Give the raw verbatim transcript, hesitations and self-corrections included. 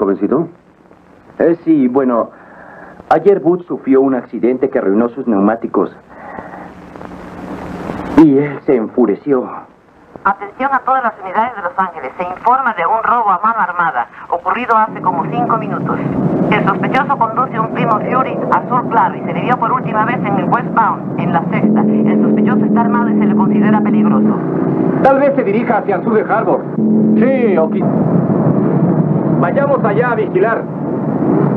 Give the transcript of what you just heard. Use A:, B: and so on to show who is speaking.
A: jovencito?
B: Eh, sí, bueno, ayer Butch sufrió un accidente que arruinó sus neumáticos. Y él se enfureció.
C: Atención a todas las unidades de Los Ángeles. Se informa de un robo a mano armada, ocurrido hace como cinco minutos. El sospechoso conduce un Plymouth Fury azul claro y se le vio por última vez en el Westbound, en la sexta. El sospechoso está armado y se le considera peligroso.
D: Tal vez se dirija hacia el sur de Harbor.
A: Sí, ok.
D: Vayamos allá a vigilar.